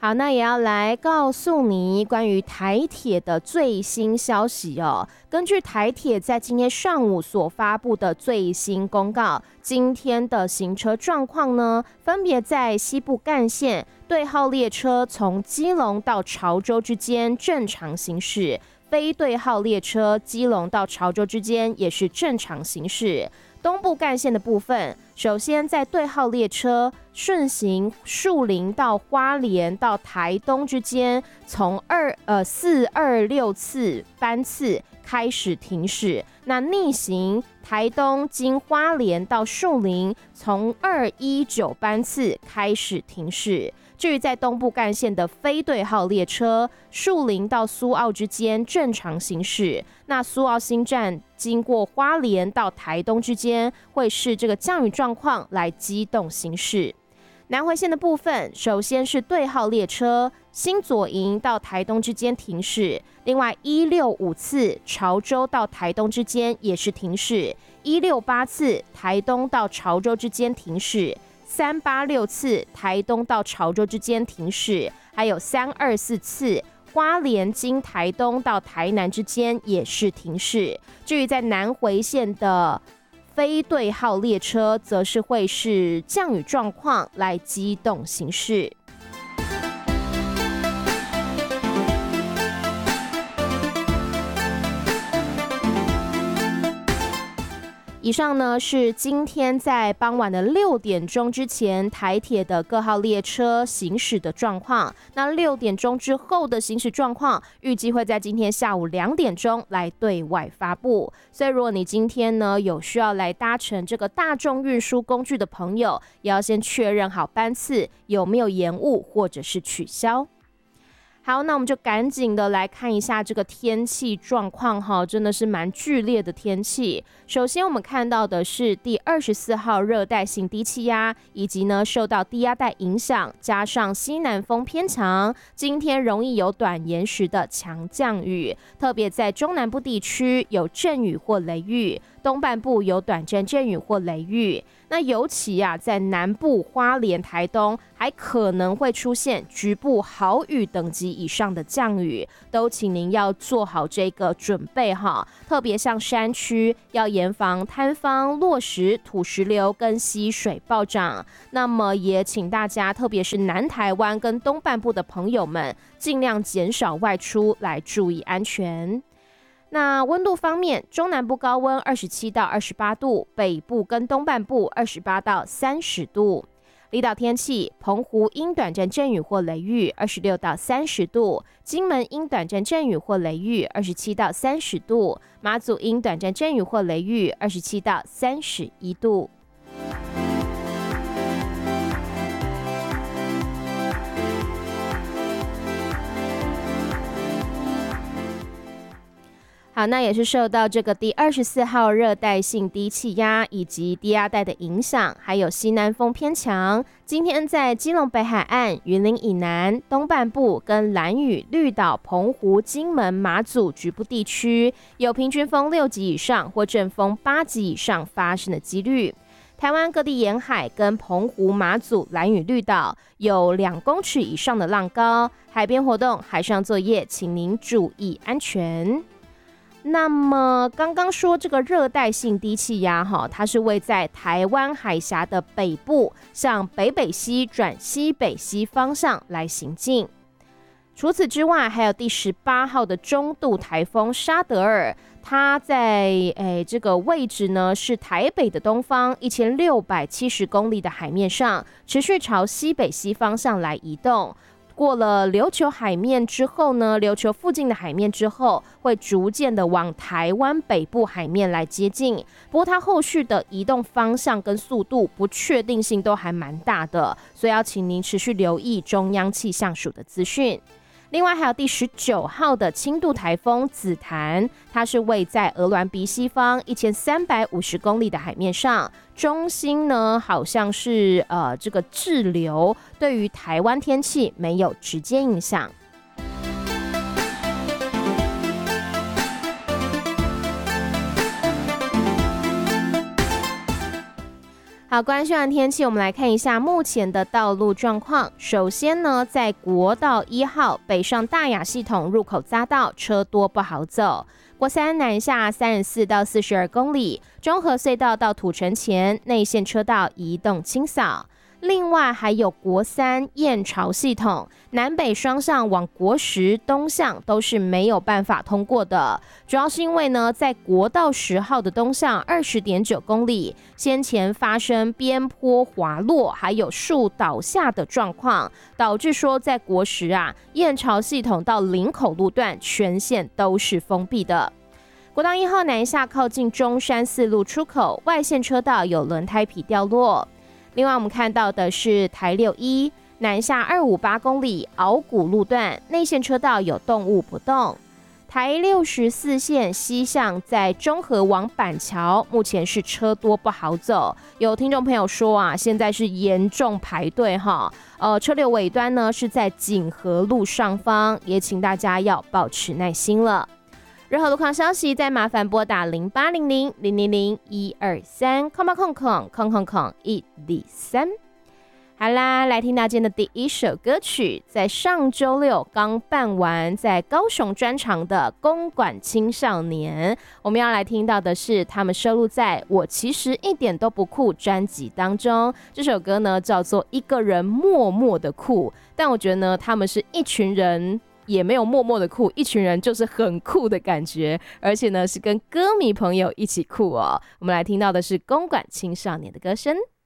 好，那也要来告诉你关于台铁的最新消息哦。根据台铁在今天上午所发布的最新公告，今天的行车状况呢，分别在西部干线对号列车从基隆到潮州之间正常行驶，非对号列车基隆到潮州之间也是正常行驶。东部干线的部分，首先在对号列车顺行树林到花莲到台东之间，从426次班次开始停驶。那逆行台东经花莲到树林，从219班次开始停驶。至于在东部干线的非对号列车，树林到苏澳之间正常行驶。那苏澳新站经过花莲到台东之间，会视这个降雨状况来机动行驶。南回线的部分，首先是对号列车新左营到台东之间停驶，另外165次潮州到台东之间也是停驶，168次台东到潮州之间停驶，386次台东到潮州之间停驶，还有324次花莲经台东到台南之间也是停驶。至于在南回线的非对号列车，则是会是降雨状况来机动行驶。以上呢是今天在傍晚的6点钟之前台铁的各号列车行驶的状况。那6点钟之后的行驶状况，预计会在今天下午2点钟来对外发布。所以如果你今天呢有需要来搭乘这个大众运输工具的朋友，也要先确认好班次有没有延误或者是取消。好，那我们就赶紧的来看一下这个天气状况哈，真的是蛮剧烈的天气。首先我们看到的是第24号热带性低气压，以及呢受到低压带影响，加上西南风偏强，今天容易有短延时的强降雨，特别在中南部地区有阵雨或雷雨，东半部有短暂阵雨或雷雨。那尤其在南部花莲、台东还可能会出现局部豪雨等级以上的降雨，都请您要做好这个准备哈。特别像山区要严防坍方、落石、土石流跟溪水暴涨。那么也请大家，特别是南台湾跟东半部的朋友们，尽量减少外出，来注意安全。那温度方面，中南部高温27到28度，北部跟东半部28到30度。离岛天气，澎湖因短暂阵雨或雷雨26到30度，金门因短暂阵雨或雷雨27到30度，马祖因短暂阵雨或雷雨27到31度。好，那也是受到这个第24号热带性低气压以及低压带的影响，还有西南风偏强。今天在基隆北海岸、云林以南、东半部跟兰屿、绿岛、澎湖、金门、马祖局部地区有平均风6级以上或阵风8级以上发生的几率。台湾各地沿海跟澎湖、马祖、兰屿、绿岛有2公尺以上的浪高，海边活动、海上作业，请您注意安全。那么刚刚说这个热带性低气压它是位在台湾海峡的北部，向北北西转西北西方向来行进。除此之外，还有第18号的中度台风沙德尔，它在这个位置呢是台北的东方1670公里的海面上，持续朝西北西方向来移动。过了琉球海面之后呢，琉球附近的海面之后，会逐渐的往台湾北部海面来接近。不过它后续的移动方向跟速度不确定性都还蛮大的，所以要请您持续留意中央气象署的资讯。另外还有第19号的轻度台风紫檀，它是位在鹅銮鼻西方1350公里的海面上，中心呢好像是这个滞留，对于台湾天气没有直接影响。好， 好，关系完天气，我们来看一下目前的道路状况。首先呢，在国道1号北上大雅系统入口匝道车多不好走，国三南下34到42公里，中和隧道到土城前内线车道移动清扫。另外还有国三燕巢系统南北双向往国10东向都是没有办法通过的，主要是因为呢，在国道10号的东向20.9公里，先前发生边坡滑落还有树倒下的状况，导致说在国10燕巢系统到林口路段全线都是封闭的。国道1号南下靠近中山4路出口外线车道有轮胎皮掉落。另外我们看到的是台61南下258公里鳌谷路段内线车道有动物不动。台64线西向在中和往板桥目前是车多不好走，有听众朋友说现在是严重排队车流尾端呢是在锦和路上方，也请大家要保持耐心了。任何路况消息再麻烦拨打0800000123123。好啦，来听到今天的第一首歌曲，在上周六刚办完在高雄专场的公馆青少年，我们要来听到的是他们收录在我其实一点都不酷专辑当中。这首歌呢叫做一个人默默的酷，但我觉得呢他们是一群人也没有默默的酷，一群人就是很酷的感觉，而且呢是跟歌迷朋友一起酷哦。我们来听到的是公馆青少年的歌声。